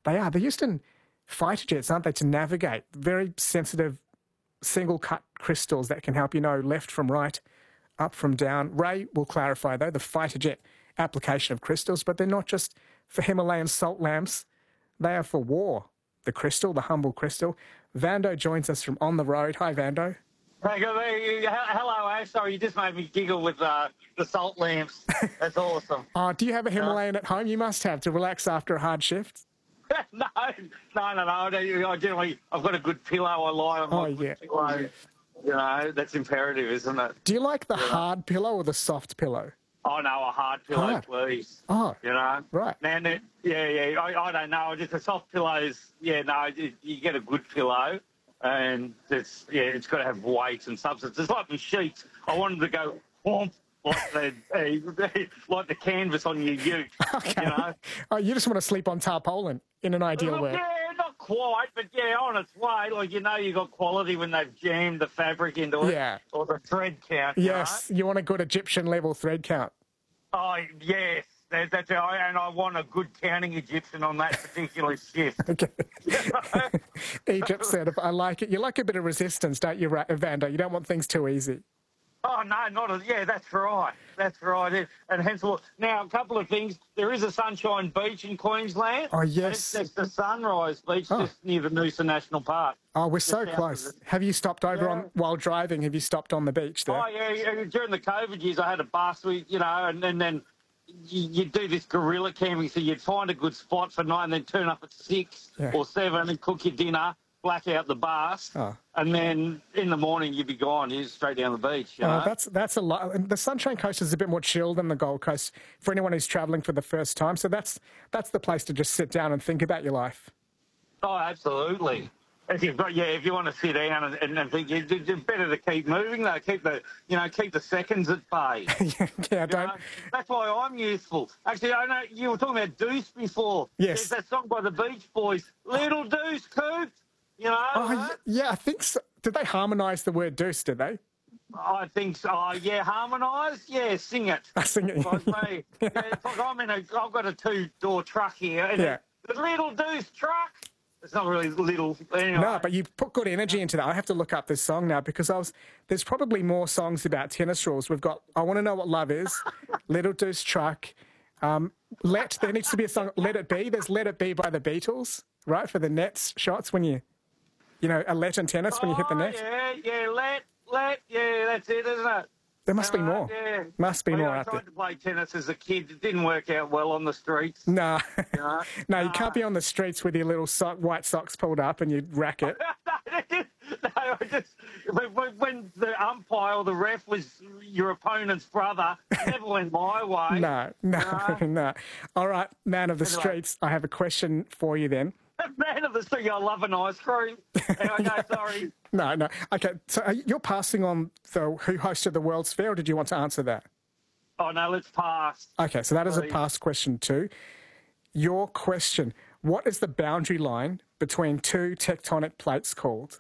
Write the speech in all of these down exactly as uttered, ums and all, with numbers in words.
They are. They're used in fighter jets, aren't they, to navigate. Very sensitive single-cut crystals that can help you know left from right, up from down. Ray will clarify, though, the fighter jet application of crystals, but they're not just for Himalayan salt lamps. They are for war. The crystal, the humble crystal. Vando joins us from On the Road. Hi, Vando. Hey, good- hey, hello, Ash. Sorry, you just made me giggle with uh, the salt lamps. That's awesome. Oh, do you have a Himalayan at home? You must have to relax after a hard shift. no, no, no, no. I don't- I generally, I've got a good pillow. I lie on Oh, my yeah. pillow. You know, that's imperative, isn't it? Do you like the hard pillow or the soft pillow? Oh, no, a hard pillow, Hard. please. Oh, You know? right. Man, it, yeah, yeah, I, I don't know. Just the soft pillows, yeah, no, you, you get a good pillow. And it's, yeah, it's got to have weight and substance. It's like my sheets. I wanted to go whomp, like the, uh, like the canvas on your ute, Okay. you know? Oh, you just want to sleep on tarpaulin in an ideal Look, world. yeah, not quite, but yeah, on its way. Like, you know, you got quality when they've jammed the fabric into it. Yeah. Or the thread count. Yes, you want a good Egyptian level thread count. You know? Oh, yes. That, that's it. I- And I want a good counting Egyptian on that particular shift. Okay. Egypt said, I like it. You like a bit of resistance, don't you, Ra- Vando? You don't want things too easy. Oh, no, not a... Yeah, that's right. That's right. And hence, well, now, a couple of things. There is a Sunshine Beach in Queensland. Oh, And yes. it's the Sunrise Beach, Oh. just near the Noosa National Park. Oh, we're so Just south close. of it. Have you stopped over Yeah. on while driving? Have you stopped on the beach there? Oh, yeah, yeah. During the COVID years, I had a bus, we, you know, and, and then you, you'd do this guerrilla camping, so you'd find a good spot for nine, then turn up at six Yeah. or seven and cook your dinner, black out the bus, Oh. and then in the morning you'd be gone. You're straight down the beach, you Oh, know? that's that's a lot. And the Sunshine Coast is a bit more chill than the Gold Coast for anyone who's travelling for the first time. So that's that's the place to just sit down and think about your life. Oh, absolutely. If you've got, yeah, if you want to sit down and, and, and think, it's it's better to keep moving, though. Keep the, you know, keep the seconds at bay. yeah, You don't. know, that's why I'm useful. Actually, I know you were talking about Deuce before. Yes. There's that song by the Beach Boys, Little Deuce Coop. You know, Oh, right? y- yeah, I think so. Did they harmonise the word deuce, did they? I think so. Oh, yeah, harmonise? Yeah, sing it. I sing it. Like me. Yeah, it's like I'm in a, I've got a two-door truck here. And Yeah. The Little Deuce truck. It's not really little. Anyway. No, but you put good energy into that. I have to look up this song now because I was. There's probably more songs about tennis rules. We've got I Want to Know What Love Is, Little Deuce Truck, um, Let. There needs to be a song, Let It Be. There's Let It Be by the Beatles, right, for the nets shots when you, you know, a let in tennis when you hit the Oh, net. yeah, yeah, let, let, yeah, that's it, isn't it? There must be Uh, more. Yeah. Must be Well, more I out tried there. to play tennis as a kid. It didn't work out well on the streets. Nah. know? no, you can't be on the streets with your little so- white socks pulled up and you racket. no, I just, when, when- when the umpire or the ref was your opponent's brother, it never went my way. No, no, No. no. All right, man of the Anyway. streets, I have a question for you then. Man of the street, I love an ice cream. Okay, sorry. No, no. Okay, so are you- you're passing on the who hosted the World's Fair, or did you want to answer that? Oh, no, let's pass. Okay, so that is a Please. past question too. Your question, what is the boundary line between two tectonic plates called?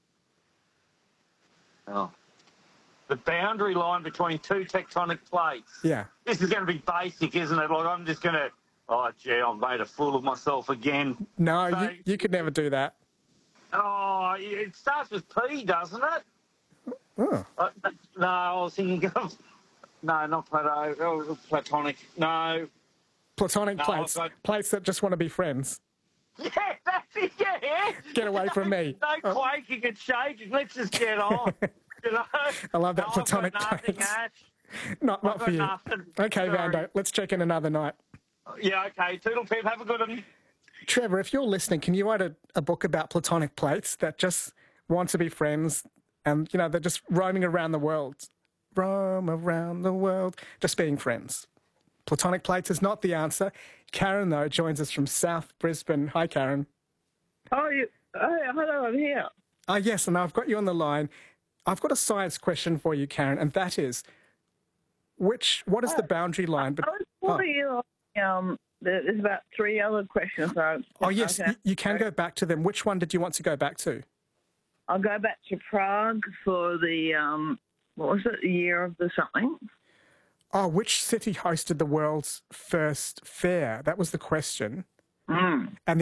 Oh. The boundary line between two tectonic plates. Yeah. This is going to be basic, isn't it? Like, I'm just going to, oh, gee, I've made a fool of myself again. No, So- you, you could never do that. Oh, it starts with P, doesn't it? Oh. Uh, no, I was thinking of, no, not Plato, oh, Platonic. No. Platonic No, plates, I've got- plates that just want to be friends. Yeah, that's it, yeah. Get away from me. No quaking and shaking. Let's just get on. You know? I love that No, platonic I've got nothing, plates. Ash. Not, not I've for got you. nothing. Okay, Sorry. Vando, let's check in another night. Yeah, okay. Toodle pip, have a good one. Trevor, if you're listening, can you write a, a book about platonic plates that just want to be friends and, you know, they're just roaming around the world? Roam around the world, just being friends. Platonic plates is not the answer. Karen, though, joins us from South Brisbane. Hi, Karen. Oh, you, oh, hello, I'm here. Ah, yes, and I've got you on the line. I've got a science question for you, Karen, and that is, which, what is the boundary line? But, I was calling you on, um, there's about three other questions. So oh, yes, okay. you, you can go back to them. Which one did you want to go back to? I'll go back to Prague for the, um, what was it, the year of the something? Oh, which city hosted the world's first fair? That was the question. Mm. And